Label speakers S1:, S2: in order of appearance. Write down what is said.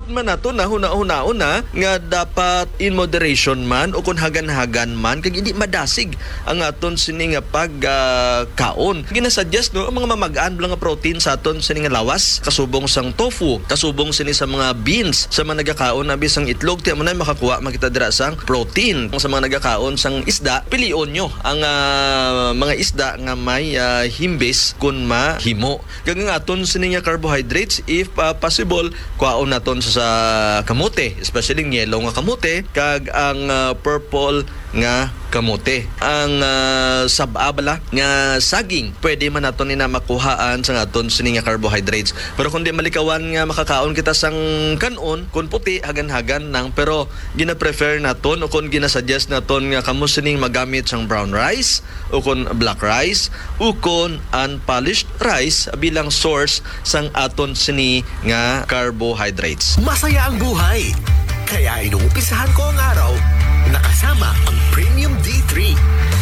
S1: man nato na huna-hunaon na nga dapat in moderation man o kung hagan-hagan man kag hindi madasig ang aton sini nga pagkaon. Ginasuggest no ang mga mamagaan lang nga protein sa aton sini nga lawas, kasubong sang tofu, kasubong sini sa mga beans, sa mga nagakaon na bisang itlog tiya mo na makakuha makita dira sang protein. Sa mga nagakaon sang isda, pilion nyo ang mga isda nga may himbis kun mahimo. Kag nga aton sini nga carbohydrates if possible kuhaon naton sa kamote, especially yellow nga kamote kag ang purple nga kamote. Ang sababala nga saging pwede man naton na makuhaan sa aton sini nga carbohydrates. Pero kung di malikawan nga makakaon kita sang kanon kun puti hagan-hagan nang pero gina-prefer naton o kung ginasuggest naton nga kamo sining magamit sang brown rice o kun black rice o kun unpolished rice bilang source sang aton sini nga carbohydrates.
S2: Masaya ang buhay. Kaya inuumpisahan ko